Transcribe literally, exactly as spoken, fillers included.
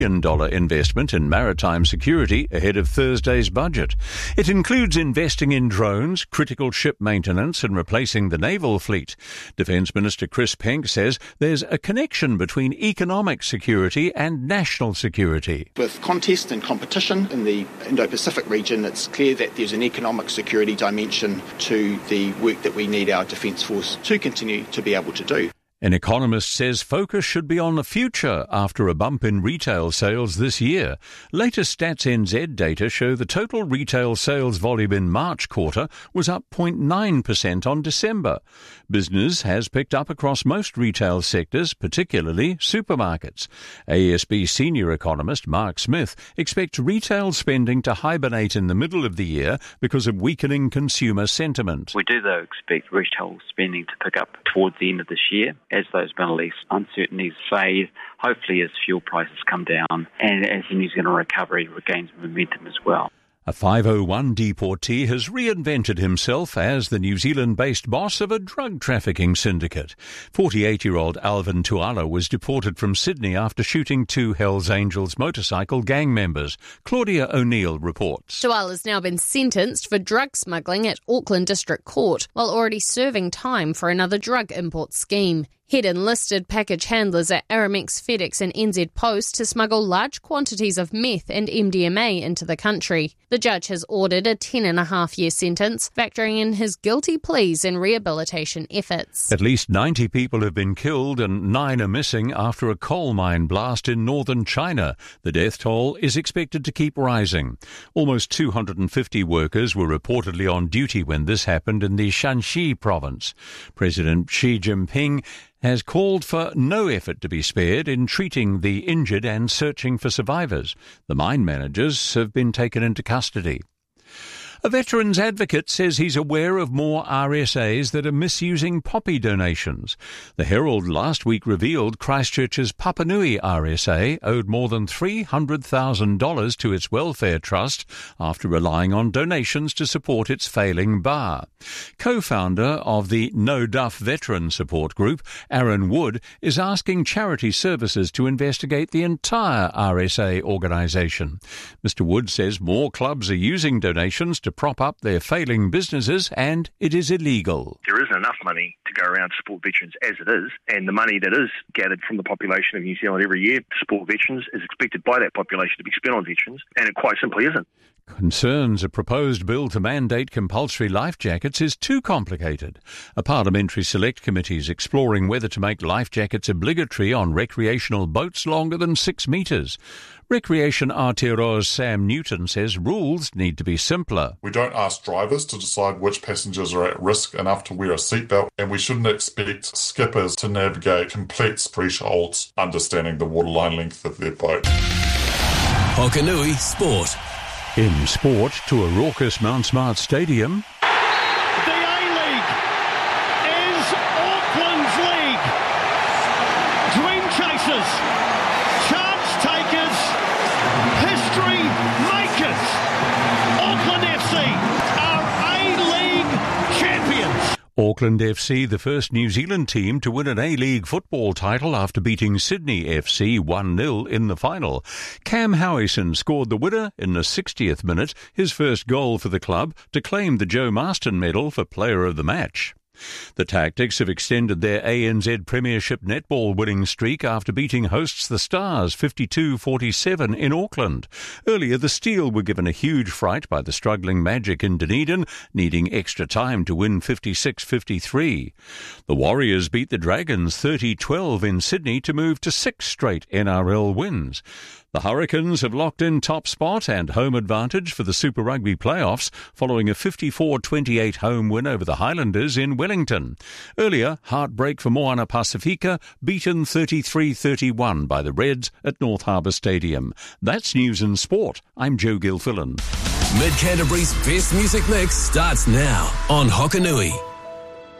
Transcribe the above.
billion dollars investment in maritime security ahead of Thursday's budget. It includes investing in drones, critical ship maintenance and replacing the naval fleet. Defence Minister Chris Penk says there's a connection between economic security and national security. With contest and competition in the Indo-Pacific region, it's clear that there's an economic security dimension to the work that we need our Defence Force to continue to be able to do. An economist says focus should be on the future after a bump in retail sales this year. Latest Stats N Z data show the total retail sales volume in March quarter was up zero point nine percent on December. Business has picked up across most retail sectors, particularly supermarkets. A S B senior economist Mark Smith expects retail spending to hibernate in the middle of the year because of weakening consumer sentiment. We do, though, expect retail spending to pick up towards the end of this year, as those Middle East uncertainties fade, hopefully as fuel prices come down and as the New Zealand recovery regains momentum as well. A five oh one deportee has reinvented himself as the New Zealand-based boss of a drug trafficking syndicate. forty-eight-year-old Alvin Tuala was deported from Sydney after shooting two Hells Angels motorcycle gang members. Claudia O'Neill reports. Tuala has now been sentenced for drug smuggling at Auckland District Court, while already serving time for another drug import scheme. He'd enlisted package handlers at Aramex, FedEx and N Z Post to smuggle large quantities of meth and M D M A into the country. The judge has ordered a ten and a half year sentence, factoring in his guilty pleas and rehabilitation efforts. At least ninety people have been killed and nine are missing after a coal mine blast in northern China. The death toll is expected to keep rising. Almost two hundred fifty workers were reportedly on duty when this happened in the Shanxi province. President Xi Jinping has called for no effort to be spared in treating the injured and searching for survivors. The mine managers have been taken into custody. A veterans advocate says he's aware of more R S As that are misusing poppy donations. The Herald last week revealed Christchurch's Papanui R S A owed more than three hundred thousand dollars to its welfare trust after relying on donations to support its failing bar. Co-founder of the No Duff Veteran Support Group, Aaron Wood, is asking charity services to investigate the entire R S A organisation. Mister Wood says more clubs are using donations to prop up their failing businesses, and it is illegal. There isn't enough money to go around to support veterans as it is, and the money that is gathered from the population of New Zealand every year to support veterans is expected by that population to be spent on veterans, and it quite simply isn't. Concerns a proposed bill to mandate compulsory life jackets is too complicated. A parliamentary select committee is exploring whether to make life jackets obligatory on recreational boats longer than six metres. Recreation Aotearoa's Sam Newton says rules need to be simpler. We don't ask drivers to decide which passengers are at risk enough to wear a seatbelt, and we shouldn't expect skippers to navigate complex thresholds, understanding the waterline length of their boat. Hokanui Sport. In sport, to a raucous Mount Smart Stadium. The A-League is Auckland's league. Dream chasers, chance takers, history makers. Auckland F C are A-League champions. Auckland F C, the first New Zealand team to win an A-League football title after beating Sydney F C one nil in the final. Cam Howison scored the winner in the sixtieth minute, his first goal for the club, to claim the Joe Marston medal for player of the match. The Tactics have extended their A N Z Premiership netball winning streak after beating hosts the Stars fifty-two forty-seven in Auckland. Earlier, the Steel were given a huge fright by the struggling Magic in Dunedin, needing extra time to win fifty-six fifty-three. The Warriors beat the Dragons thirty twelve in Sydney to move to six straight N R L wins. The Hurricanes have locked in top spot and home advantage for the Super Rugby playoffs following a fifty-four twenty-eight home win over the Highlanders in Wellington. Earlier, heartbreak for Moana Pacifica, beaten thirty-three thirty-one by the Reds at North Harbour Stadium. That's News and Sport. I'm Joe Gilfillan. Mid Canterbury's best music mix starts now on Hokanui.